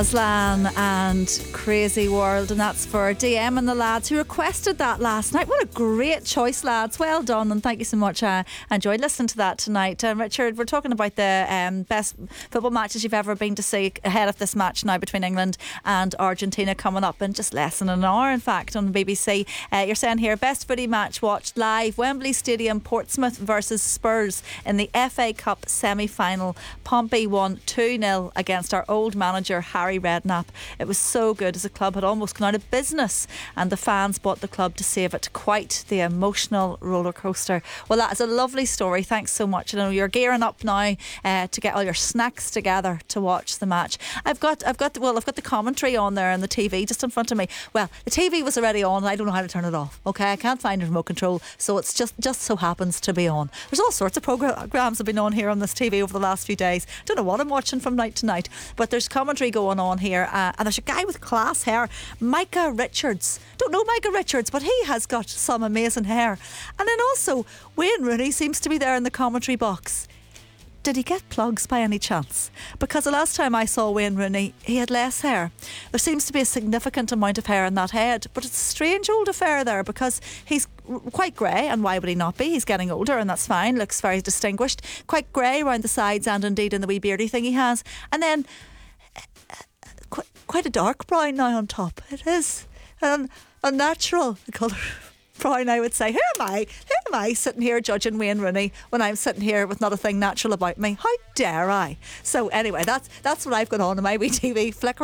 Aslan and Crazy World, and that's for DM and the lads who requested that last night. What a great choice, lads. Well done, and thank you so much. I enjoyed listening to that tonight. Richard, we're talking about the best football matches you've ever been to see ahead of this match now between England and Argentina coming up in just less than an hour, in fact, on the BBC. You're saying here, best footy match watched live, Wembley Stadium, Portsmouth versus Spurs in the FA Cup semi-final. Pompey won 2-0 against our old manager Harry Redknapp. It was so good as the club had almost gone out of business and the fans bought the club to save it. Quite the emotional roller coaster. Well, that is a lovely story. Thanks so much. I know you're gearing up now to get all your snacks together to watch the match. I've got the commentary on there and the TV just in front of me. Well, the TV was already on and I don't know how to turn it off. Okay, I can't find a remote control, so it's just so happens to be on. There's all sorts of programmes have been on here on this TV over the last few days. Don't know what I'm watching from night to night, but there's commentary going on here, and there's a guy with class hair, Micah Richards. Don't know Micah Richards, but he has got some amazing hair. And then also Wayne Rooney seems to be there in the commentary box. Did he get plugs by any chance? Because the last time I saw Wayne Rooney, he had less hair. There seems to be a significant amount of hair in that head, but it's a strange old affair there because he's quite grey, and why would he not be? He's getting older and that's fine, looks very distinguished. Quite grey around the sides and indeed in the wee beardy thing he has. And then quite a dark brown now on top. It is unnatural, the colour brown, I would say. Who am I sitting here judging Wayne Rooney when I'm sitting here with not a thing natural about me? How dare I? So anyway, that's what I've got on in my wee TV flicker.